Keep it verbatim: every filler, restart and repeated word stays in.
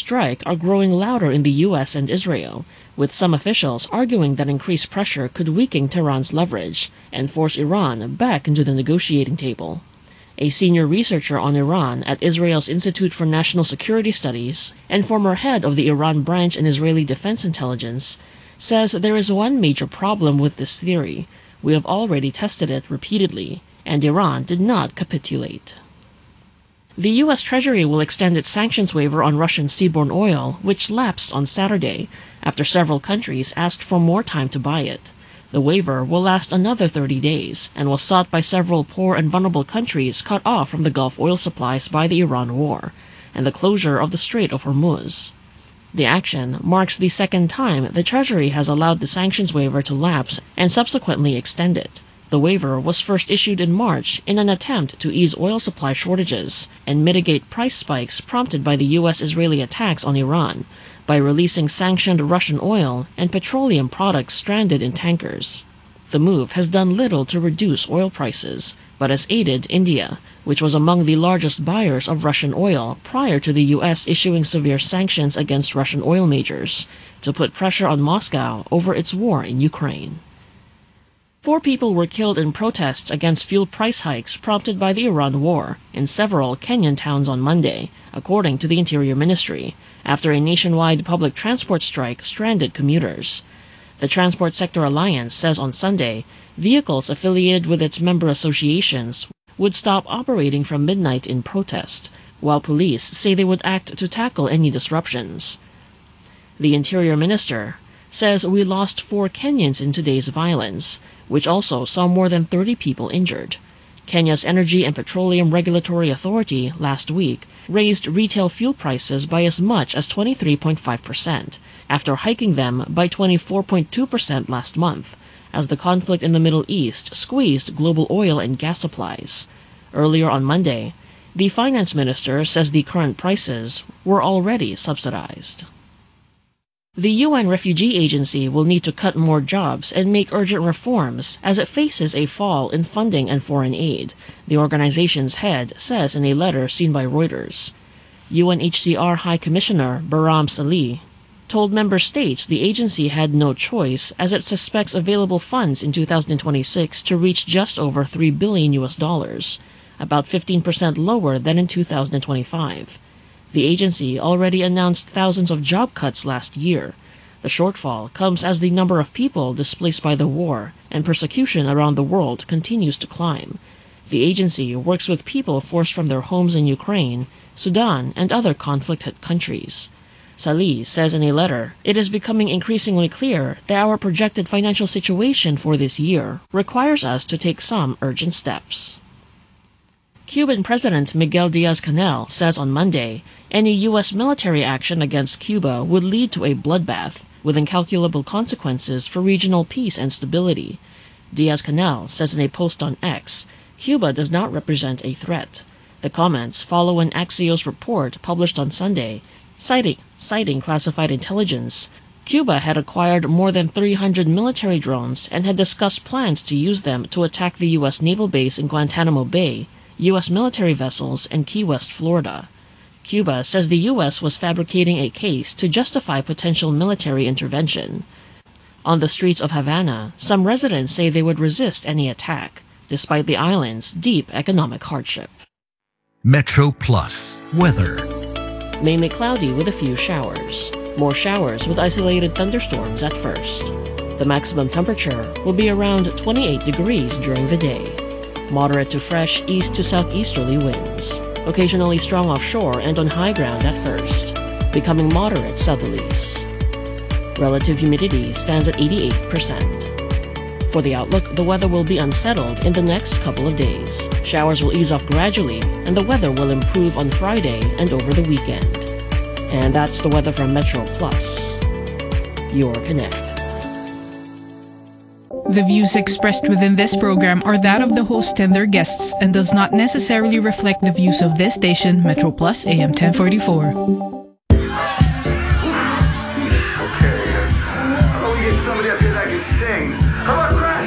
strike are growing louder in the U S and Israel, with some officials arguing that increased pressure could weaken Tehran's leverage and force Iran back into the negotiating table. A senior researcher on Iran at Israel's Institute for National Security Studies and former head of the Iran branch in Israeli Defense Intelligence says there is one major problem with this theory. We have already tested it repeatedly, and Iran did not capitulate. The U S Treasury will extend its sanctions waiver on Russian seaborne oil, which lapsed on Saturday, after several countries asked for more time to buy it. The waiver will last another thirty days and was sought by several poor and vulnerable countries cut off from the Gulf oil supplies by the Iran war and the closure of the Strait of Hormuz. The action marks the second time the Treasury has allowed the sanctions waiver to lapse and subsequently extend it. The waiver was first issued in March in an attempt to ease oil supply shortages and mitigate price spikes prompted by the U S-Israeli attacks on Iran by releasing sanctioned Russian oil and petroleum products stranded in tankers. The move has done little to reduce oil prices, but has aided India, which was among the largest buyers of Russian oil prior to the U S issuing severe sanctions against Russian oil majors, to put pressure on Moscow over its war in Ukraine. Four people were killed in protests against fuel price hikes prompted by the Iran war in several Kenyan towns on Monday, according to the Interior Ministry, after a nationwide public transport strike stranded commuters. The Transport Sector Alliance says on Sunday vehicles affiliated with its member associations would stop operating from midnight in protest, while police say they would act to tackle any disruptions. The Interior Minister says we lost four Kenyans in today's violence, which also saw more than thirty people injured. Kenya's Energy and Petroleum Regulatory Authority last week raised retail fuel prices by as much as twenty-three point five percent, after hiking them by twenty-four point two percent last month, as the conflict in the Middle East squeezed global oil and gas supplies. Earlier on Monday, the finance minister says the current prices were already subsidized. The U N Refugee Agency will need to cut more jobs and make urgent reforms as it faces a fall in funding and foreign aid, the organization's head says in a letter seen by Reuters. U N H C R High Commissioner Barham Salih told member states the agency had no choice as it suspects available funds in two thousand twenty-six to reach just over three billion U S dollars, about fifteen percent lower than in two thousand twenty-five. The agency already announced thousands of job cuts last year. The shortfall comes as the number of people displaced by the war and persecution around the world continues to climb. The agency works with people forced from their homes in Ukraine, Sudan, and other conflict-hit countries. Salih says in a letter, "It is becoming increasingly clear that our projected financial situation for this year requires us to take some urgent steps." Cuban President Miguel Diaz-Canel says on Monday any U S military action against Cuba would lead to a bloodbath with incalculable consequences for regional peace and stability. Diaz-Canel says in a post on X, Cuba does not represent a threat. The comments follow an Axios report published on Sunday, citing, citing classified intelligence. Cuba had acquired more than three hundred military drones and had discussed plans to use them to attack the U S naval base in Guantanamo Bay, U S military vessels, and Key West, Florida. Cuba says the U S was fabricating a case to justify potential military intervention. On the streets of Havana, some residents say they would resist any attack, despite the island's deep economic hardship. Metro Plus weather. Mainly cloudy with a few showers. More showers with isolated thunderstorms at first. The maximum temperature will be around twenty-eight degrees during the day. Moderate to fresh east to southeasterly winds, occasionally strong offshore and on high ground at first, becoming moderate southerlies. Relative humidity stands at eighty-eight percent. For the outlook, the weather will be unsettled in the next couple of days. Showers will ease off gradually, and the weather will improve on Friday and over the weekend. And that's the weather from Metro Plus, your Connect. The views expressed within this program are that of the host and their guests and does not necessarily reflect the views of this station, Metro Plus A M ten forty-four.